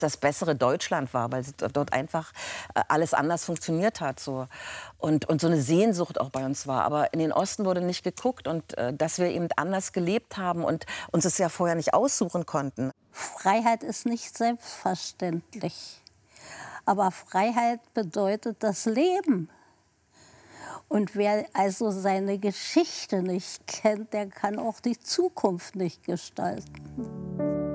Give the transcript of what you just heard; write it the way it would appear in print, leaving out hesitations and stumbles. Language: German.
das bessere Deutschland war, weil dort einfach alles anders funktioniert hat. So. Und so eine Sehnsucht auch bei uns war. Aber in den Osten wurde nicht geguckt und dass wir eben anders gelebt haben und uns es ja vorher nicht aussuchen konnten. Freiheit ist nicht selbstverständlich. Aber Freiheit bedeutet das Leben. Und wer also seine Geschichte nicht kennt, der kann auch die Zukunft nicht gestalten.